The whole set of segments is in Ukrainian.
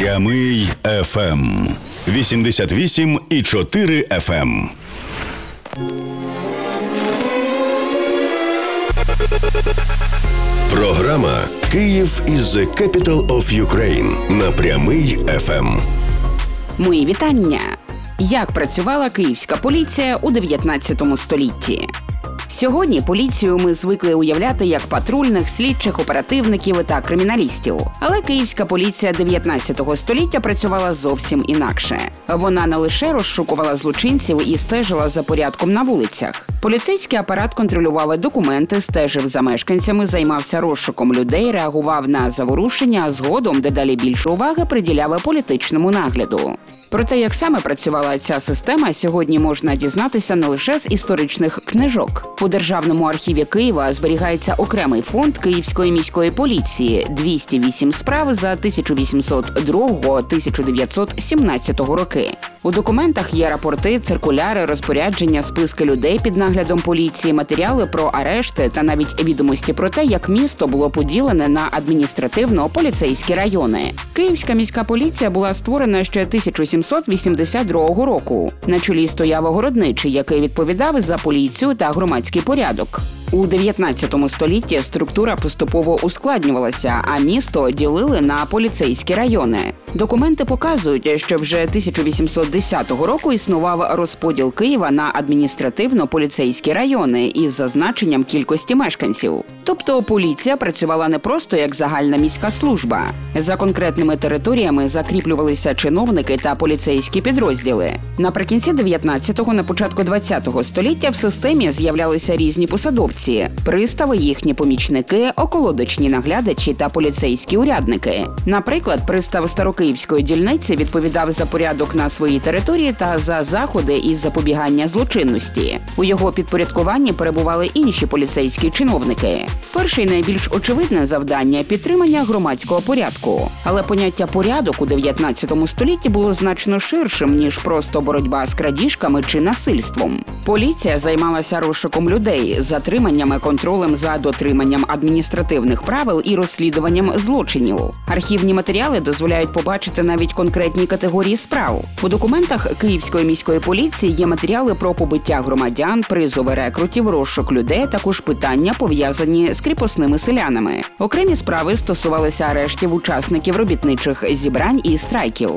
Прямий FM 88,4 FM. Програма «Київ is the capital of Ukraine» на Прямий FM. Мої вітання. Як працювала київська поліція у 19 столітті? Сьогодні поліцію ми звикли уявляти як патрульних, слідчих, оперативників та криміналістів. Але київська поліція 19 століття працювала зовсім інакше. Вона не лише розшукувала злочинців і стежила за порядком на вулицях. Поліцейський апарат контролював документи, стежив за мешканцями, займався розшуком людей, реагував на заворушення, а згодом дедалі більше уваги приділяв політичному нагляду. Про те, як саме працювала ця система, сьогодні можна дізнатися не лише з історичних книжок. У Державному архіві Києва зберігається окремий фонд Київської міської поліції – 208 справ за 1802-1917 роки. У документах є рапорти, циркуляри, розпорядження, списки людей під наглядом поліції, матеріали про арешти та навіть відомості про те, як місто було поділене на адміністративно-поліцейські райони. Київська міська поліція була створена ще 1782 року. На чолі стояв городничий, який відповідав за поліцію та громадський порядок. У 19 столітті структура поступово ускладнювалася, а місто ділили на поліцейські райони. Документи показують, що вже 1810 року існував розподіл Києва на адміністративно-поліцейські райони із зазначенням кількості мешканців. Тобто поліція працювала не просто як загальна міська служба. За конкретними територіями закріплювалися чиновники та поліцейські підрозділи. Наприкінці 19-го, на початку 20-го століття в системі з'являлися різні посадовці – пристави, їхні помічники, околодочні наглядачі та поліцейські урядники. Наприклад, пристав Старокиївської дільниці відповідав за порядок на своїй території та за заходи із запобігання злочинності. У його підпорядкуванні перебували інші поліцейські чиновники. Перше і найбільш очевидне завдання – підтримання громадського порядку. Але поняття «порядок» у 19 столітті було значно ширшим, ніж просто боротьба з крадіжками чи насильством. Поліція займалася розшуком людей, затриманнями, контролем за дотриманням адміністративних правил і розслідуванням злочинів. Архівні матеріали дозволяють побачити навіть конкретні категорії справ. У документах Київської міської поліції є матеріали про побиття громадян, призови рекрутів, розшук людей, також питання, пов'язані з кріпосними селянами. Окремі справи стосувалися арештів учасників робітничих зібрань і страйків.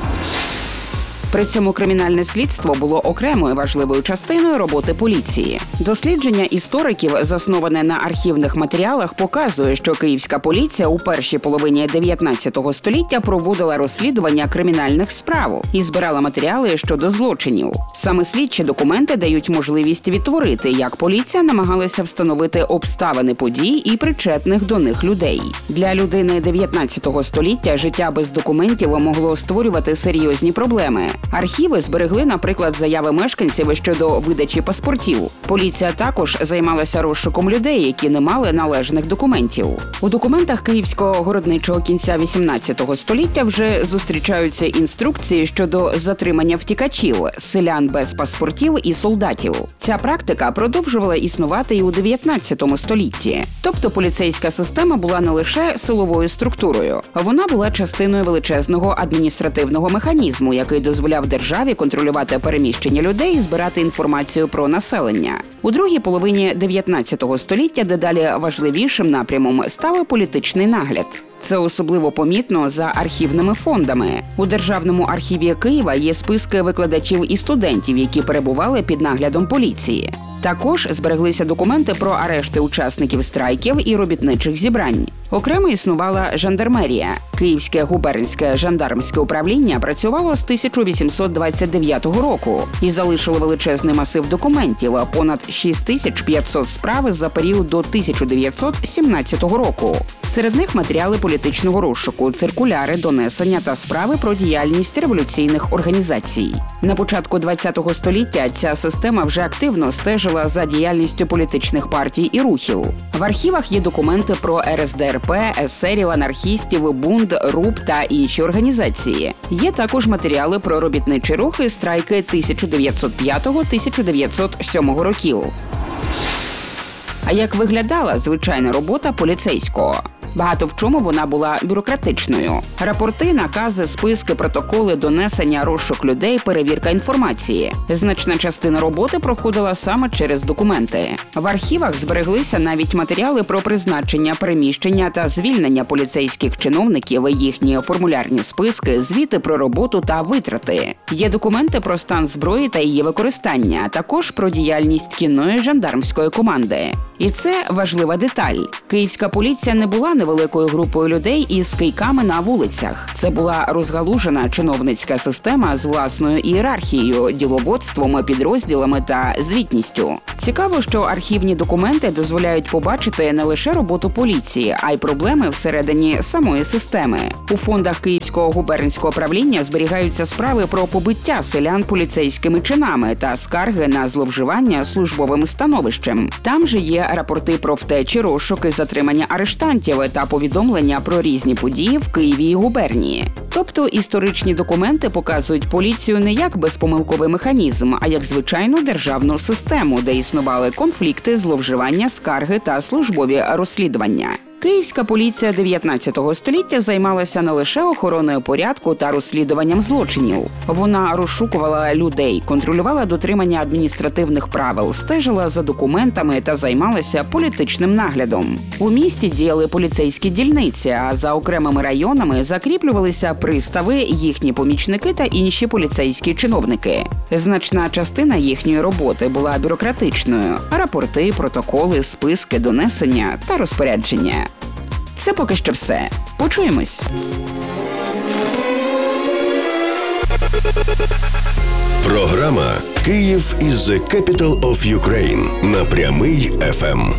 При цьому кримінальне слідство було окремою важливою частиною роботи поліції. Дослідження істориків, засноване на архівних матеріалах, показує, що київська поліція у першій половині 19 століття проводила розслідування кримінальних справ і збирала матеріали щодо злочинів. Саме слідчі документи дають можливість відтворити, як поліція намагалася встановити обставини подій і причетних до них людей. Для людини 19 століття життя без документів могло створювати серйозні проблеми. Архіви зберегли, наприклад, заяви мешканців щодо видачі паспортів. Поліція також займалася розшуком людей, які не мали належних документів. У документах київського городничого кінця 18 століття вже зустрічаються інструкції щодо затримання втікачів, селян без паспортів і солдатів. Ця практика продовжувала існувати і у 19 столітті. Тобто поліцейська система була не лише силовою структурою, вона була частиною величезного адміністративного механізму, який дозволяв державі контролювати переміщення людей і збирати інформацію про населення. У другій половині 19 століття дедалі важливішим напрямом став політичний нагляд. Це особливо помітно за архівними фондами. У Державному архіві Києва є списки викладачів і студентів, які перебували під наглядом поліції. Також збереглися документи про арешти учасників страйків і робітничих зібрань. Окремо існувала жандармерія. Київське губернське жандармське управління працювало з 1829 року і залишило величезний масив документів – понад 6500 справ за період до 1917 року. Серед них матеріали політичного розшуку, циркуляри, донесення та справи про діяльність революційних організацій. На початку ХХ століття ця система вже активно стежила за діяльністю політичних партій і рухів. В архівах є документи про РСДРП, есерів, анархістів, бунт, РУП та інші організації. Є також матеріали про робітничі рухи, страйки 1905-1907 років. А як виглядала звичайна робота поліцейського? Багато в чому вона була бюрократичною. Рапорти, накази, списки, протоколи, донесення, розшук людей, перевірка інформації. Значна частина роботи проходила саме через документи. В архівах збереглися навіть матеріали про призначення, переміщення та звільнення поліцейських чиновників, їхні формулярні списки, звіти про роботу та витрати. Є документи про стан зброї та її використання, а також про діяльність кінної жандармської команди. І це важлива деталь. Київська поліція не була невеликою групою людей із кийками на вулицях. Це була розгалужена чиновницька система з власною ієрархією, діловодством, підрозділами та звітністю. Цікаво, що архівні документи дозволяють побачити не лише роботу поліції, а й проблеми всередині самої системи. У фондах Київського губернського правління зберігаються справи про побиття селян поліцейськими чинами та скарги на зловживання службовим становищем. Там же є рапорти про втечі, розшуки, затримання арештантів та повідомлення про різні події в Києві і губернії. Тобто історичні документи показують поліцію не як безпомилковий механізм, а як звичайну державну систему, де існували конфлікти, зловживання, скарги та службові розслідування. Київська поліція 19 століття займалася не лише охороною порядку та розслідуванням злочинів. Вона розшукувала людей, контролювала дотримання адміністративних правил, стежила за документами та займалася політичним наглядом. У місті діяли поліцейські дільниці, а за окремими районами закріплювалися пристави, їхні помічники та інші поліцейські чиновники. Значна частина їхньої роботи була бюрократичною – рапорти, протоколи, списки, донесення та розпорядження. Це поки що все. Почуємось. Програма «Київ is the capital of Ukraine» на Прямий ФМ.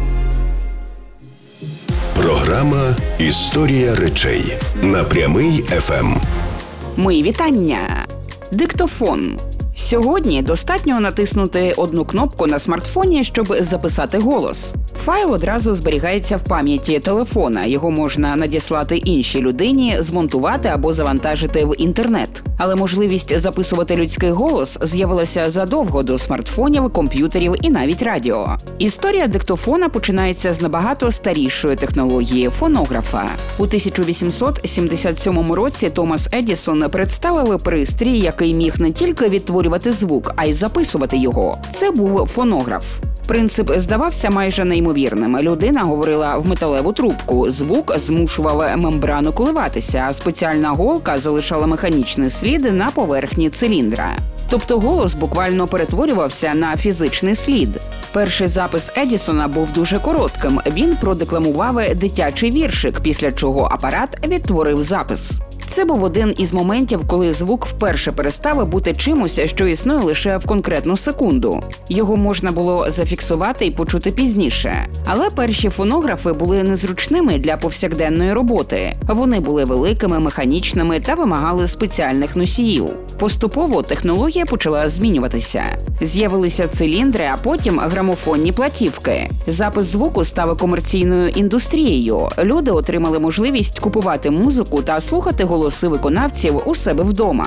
Програма «Історія речей» на Прямий ФМ. Мої вітання. Диктофон. Сьогодні достатньо натиснути одну кнопку на смартфоні, щоб записати голос. Файл одразу зберігається в пам'яті телефона, його можна надіслати іншій людині, змонтувати або завантажити в інтернет. Але можливість записувати людський голос з'явилася задовго до смартфонів, комп'ютерів і навіть радіо. Історія диктофона починається з набагато старішої технології – фонографа. У 1877 році Томас Едісон представив пристрій, який міг не тільки відтворювати звук, а й записувати його. Це був фонограф. Принцип здавався майже неймовірним. Людина говорила в металеву трубку, звук змушував мембрану коливатися, а спеціальна голка залишала механічний слід на поверхні циліндра. Тобто голос буквально перетворювався на фізичний слід. Перший запис Едісона був дуже коротким. Він продекламував дитячий віршик, після чого апарат відтворив запис. Це був один із моментів, коли звук вперше перестав бути чимось, що існує лише в конкретну секунду. Його можна було зафіксувати і почути пізніше. Але перші фонографи були незручними для повсякденної роботи. Вони були великими, механічними та вимагали спеціальних носіїв. Поступово технологія почала змінюватися. З'явилися циліндри, а потім грамофонні платівки. Запис звуку став комерційною індустрією. Люди отримали можливість купувати музику та слухати голоси виконавців у себе вдома.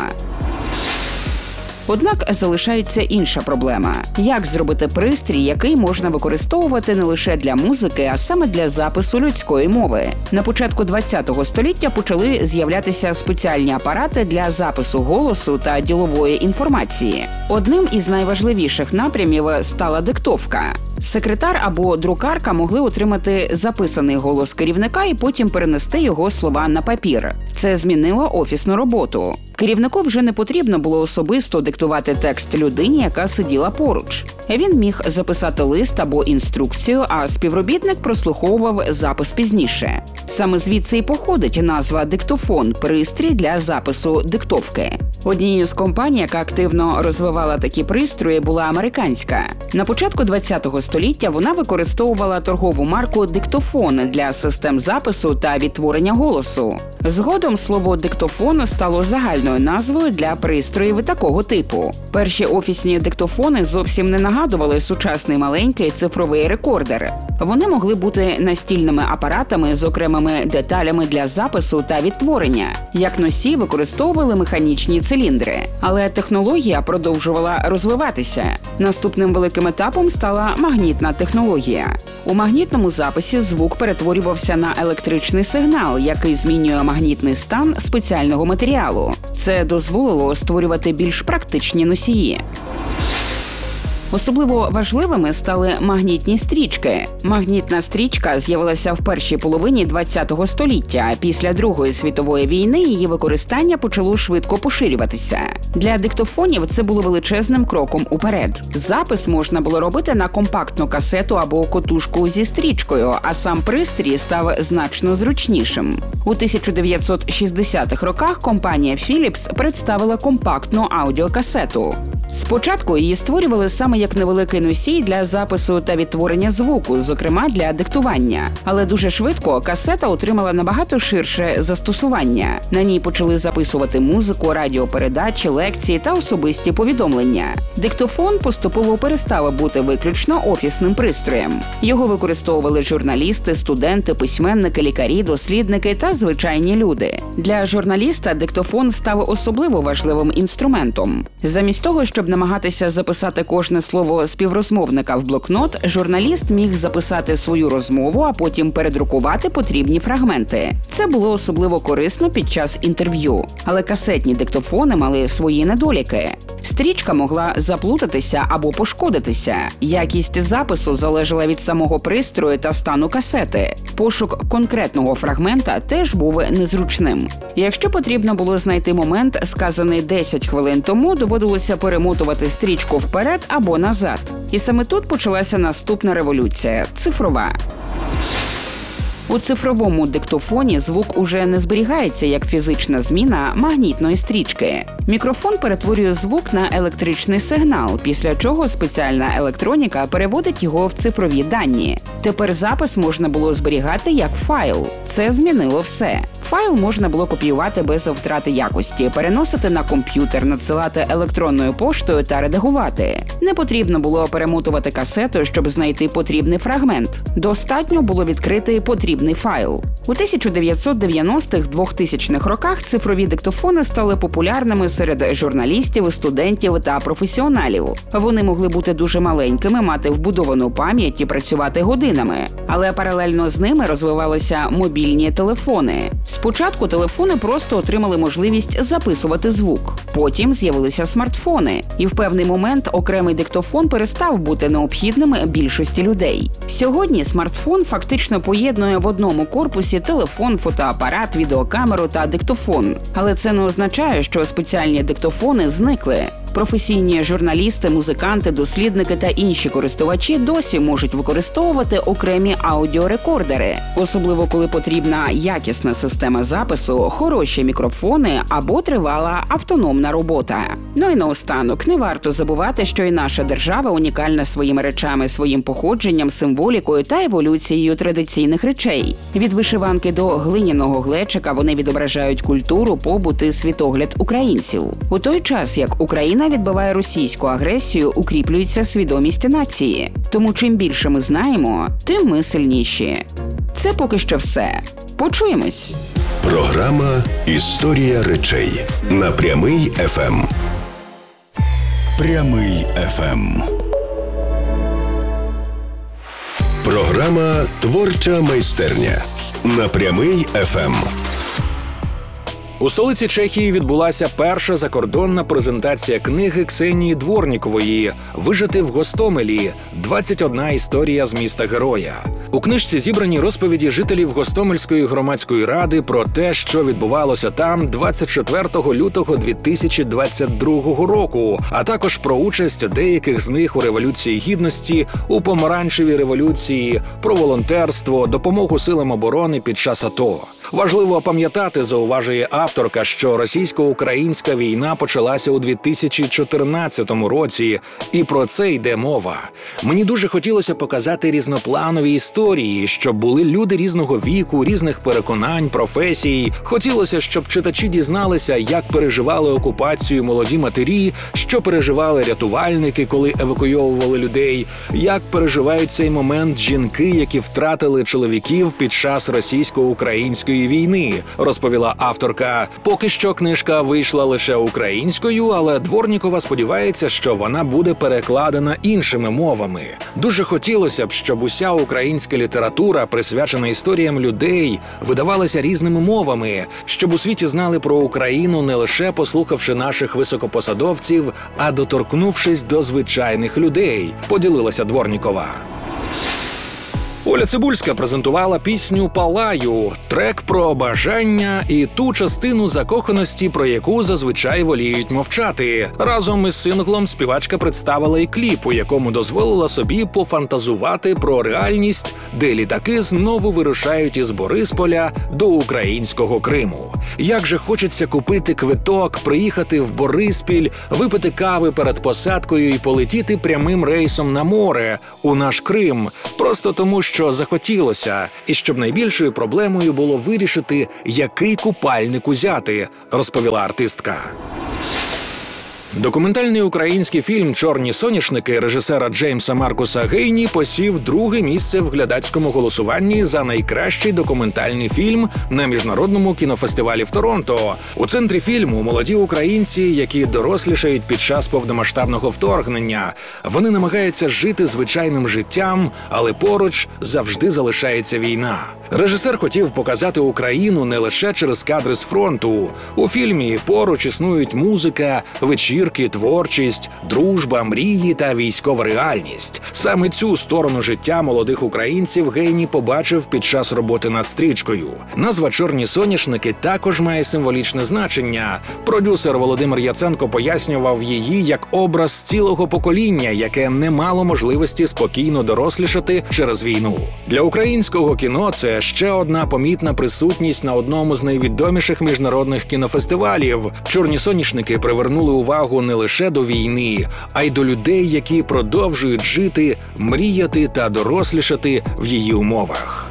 Однак залишається інша проблема – як зробити пристрій, який можна використовувати не лише для музики, а саме для запису людської мови. На початку ХХ століття почали з'являтися спеціальні апарати для запису голосу та ділової інформації. Одним із найважливіших напрямів стала диктовка. Секретар або друкарка могли отримати записаний голос керівника і потім перенести його слова на папір. Це змінило офісну роботу. Керівнику вже не потрібно було особисто диктувати текст людині, яка сиділа поруч. Він міг записати лист або інструкцію, а співробітник прослуховував запис пізніше. Саме звідси і походить назва «диктофон» – пристрій для запису диктовки. Однією з компаній, яка активно розвивала такі пристрої, була американська. На початку ХХ століття вона використовувала торгову марку «Диктофон» для систем запису та відтворення голосу. Згодом слово «диктофон» стало загальною назвою для пристроїв такого типу. Перші офісні диктофони зовсім не нагадували нагадували сучасний маленький цифровий рекордер. Вони могли бути настільними апаратами з окремими деталями для запису та відтворення. Як носій використовували механічні циліндри. Але технологія продовжувала розвиватися. Наступним великим етапом стала магнітна технологія. У магнітному записі звук перетворювався на електричний сигнал, який змінює магнітний стан спеціального матеріалу. Це дозволило створювати більш практичні носії. Особливо важливими стали магнітні стрічки. Магнітна стрічка з'явилася в першій половині ХХ століття. Після Другої світової війни її використання почало швидко поширюватися. Для диктофонів це було величезним кроком уперед. Запис можна було робити на компактну касету або котушку зі стрічкою, а сам пристрій став значно зручнішим. У 1960-х роках компанія Philips представила компактну аудіокасету. Спочатку її створювали саме як невеликий носій для запису та відтворення звуку, зокрема для диктування. Але дуже швидко касета отримала набагато ширше застосування. На ній почали записувати музику, радіопередачі, лекції та особисті повідомлення. Диктофон поступово перестав бути виключно офісним пристроєм. Його використовували журналісти, студенти, письменники, лікарі, дослідники та звичайні люди. Для журналіста диктофон став особливо важливим інструментом. Замість того, щоб намагатися записати кожне слово співрозмовника в блокнот, журналіст міг записати свою розмову, а потім передрукувати потрібні фрагменти. Це було особливо корисно під час інтерв'ю. Але касетні диктофони мали свої недоліки. Стрічка могла заплутатися або пошкодитися. Якість запису залежала від самого пристрою та стану касети. Пошук конкретного фрагмента теж був незручним. Якщо потрібно було знайти момент, сказаний 10 хвилин тому, доводилося перемотувати стрічку вперед або назад. І саме тут почалася наступна революція – цифрова. У цифровому диктофоні звук уже не зберігається як фізична зміна магнітної стрічки. Мікрофон перетворює звук на електричний сигнал, після чого спеціальна електроніка переводить його в цифрові дані. Тепер запис можна було зберігати як файл. Це змінило все. Файл можна було копіювати без втрати якості, переносити на комп'ютер, надсилати електронною поштою та редагувати. Не потрібно було перемотувати касету, щоб знайти потрібний фрагмент. Достатньо було відкрити потрібний файл. У 1990-2000-х роках цифрові диктофони стали популярними серед журналістів, студентів та професіоналів. Вони могли бути дуже маленькими, мати вбудовану пам'ять і працювати годинами. Але паралельно з ними розвивалися мобільні телефони. Спочатку телефони просто отримали можливість записувати звук. Потім з'явилися смартфони. І в певний момент окремий диктофон перестав бути необхідним більшості людей. Сьогодні смартфон фактично поєднує в одному корпусі телефон, фотоапарат, відеокамеру та диктофон. Але це не означає, що спеціальні диктофони зникли. Професійні журналісти, музиканти, дослідники та інші користувачі досі можуть використовувати окремі аудіорекордери, особливо коли потрібна якісна система запису, хороші мікрофони або тривала автономна робота. Ну і наостанок, не варто забувати, що і наша держава унікальна своїми речами, своїм походженням, символікою та еволюцією традиційних речей. Від вишиванки до глиняного глечика вони відображають культуру, побут і світогляд українців. У той час, як Україна відбиває російську агресію, укріплюється свідомість нації. Тому чим більше ми знаємо, тим ми сильніші. Це поки що все. Почуємось! Програма «Історія речей» на Прямий ФМ. Прямий ФМ. Програма «Творча майстерня» на Прямий ФМ. У столиці Чехії відбулася перша закордонна презентація книги Ксенії Дворнікової «Вижити в Гостомелі. 21 історія з міста-героя». У книжці зібрані розповіді жителів Гостомельської громадської ради про те, що відбувалося там 24 лютого 2022 року, а також про участь деяких з них у Революції Гідності, у Помаранчевій революції, про волонтерство, допомогу силам оборони під час АТО. Важливо пам'ятати, зауважує авторка, що російсько-українська війна почалася у 2014 році, і про це йде мова. Мені дуже хотілося показати різнопланові історії, щоб були люди різного віку, різних переконань, професій. Хотілося, щоб читачі дізналися, як переживали окупацію молоді матері, що переживали рятувальники, коли евакуйовували людей, як переживають цей момент жінки, які втратили чоловіків під час російсько-української війни, розповіла авторка. Поки що книжка вийшла лише українською, але Дворнікова сподівається, що вона буде перекладена іншими мовами. Дуже хотілося б, щоб уся українська література, присвячена історіям людей, видавалася різними мовами, щоб у світі знали про Україну не лише послухавши наших високопосадовців, а доторкнувшись до звичайних людей, поділилася Дворнікова. Оля Цибульська презентувала пісню «Палаю» – трек про бажання і ту частину закоханості, про яку зазвичай воліють мовчати. Разом із синглом співачка представила і кліп, у якому дозволила собі пофантазувати про реальність, де літаки знову вирушають із Борисполя до українського Криму. Як же хочеться купити квиток, приїхати в Бориспіль, випити кави перед посадкою і полетіти прямим рейсом на море, у наш Крим, просто тому, що захотілося, і щоб найбільшою проблемою було вирішити, який купальник узяти, розповіла артистка. Документальний український фільм «Чорні соняшники» режисера Джеймса Маркуса Гейні посів друге місце в глядацькому голосуванні за найкращий документальний фільм на міжнародному кінофестивалі в Торонто. У центрі фільму молоді українці, які дорослішають під час повномасштабного вторгнення. Вони намагаються жити звичайним життям, але поруч завжди залишається війна. Режисер хотів показати Україну не лише через кадри з фронту. У фільмі поруч існують музика, вечірки, творчість, дружба, мрії та військова реальність. Саме цю сторону життя молодих українців Гейні побачив під час роботи над стрічкою. Назва «Чорні соняшники» також має символічне значення. Продюсер Володимир Яценко пояснював її як образ цілого покоління, яке не мало можливості спокійно дорослішати через війну. Для українського кіно це ще одна помітна присутність на одному з найвідоміших міжнародних кінофестивалів. «Чорні соняшники» привернули увагу не лише до війни, а й до людей, які продовжують жити, мріяти та дорослішати в її умовах.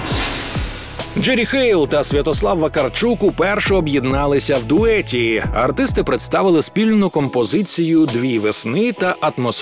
Джері Хейл та Святослав Вакарчук уперше об'єдналися в дуеті. Артисти представили спільну композицію «Дві весни» та атмосферу